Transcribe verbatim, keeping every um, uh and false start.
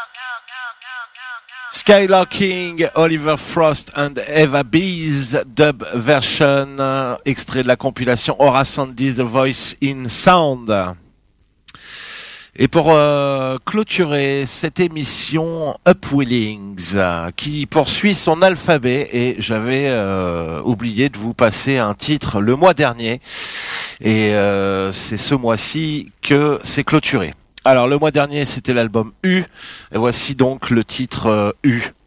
Skylarking, Oliver Frost and Eva Bees, dub version, euh, extrait de la compilation Horace Andy, The Voice in Sound. Et pour euh, clôturer cette émission, Upwillings, euh, qui poursuit son alphabet, et j'avais euh, oublié de vous passer un titre le mois dernier, et euh, c'est ce mois-ci que c'est clôturé. Alors le mois dernier c'était l'album U, et voici donc le titre euh, U.